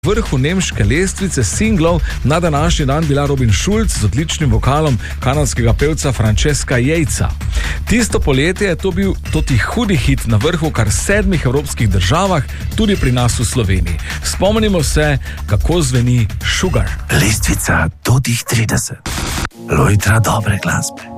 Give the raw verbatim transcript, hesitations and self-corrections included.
vrhu nemške lestvice singlov na današnji dan bila Robin Schulz z odličnim vokalom kanadskega pevca Francesca Yatesa. Tisto poletje je to bil toti hudi hit na vrhu kar sedmih evropskih državah, tudi pri nas v Sloveniji. Spomnimo se, kako zveni Sugar. Lestvica totih trideset. Lojtra dobre glasbe.